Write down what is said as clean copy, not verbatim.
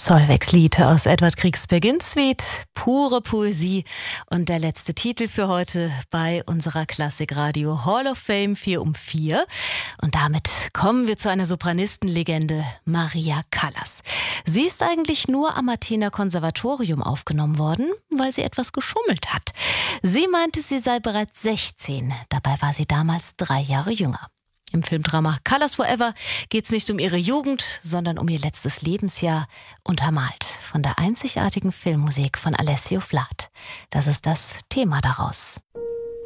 Solveig's Lied aus Edvard Griegs Begin Suite, pure Poesie und der letzte Titel für heute bei unserer Klassikradio Hall of Fame 4 um 4. Und damit kommen wir zu einer Sopranistenlegende, Maria Callas. Sie ist eigentlich nur am Athener Konservatorium aufgenommen worden, weil sie etwas geschummelt hat. Sie meinte, sie sei bereits 16, dabei war sie damals 3 Jahre jünger. Im Filmdrama Callas Forever geht es nicht um ihre Jugend, sondern um ihr letztes Lebensjahr, untermalt von der einzigartigen Filmmusik von Alessio Flat. Das ist das Thema daraus.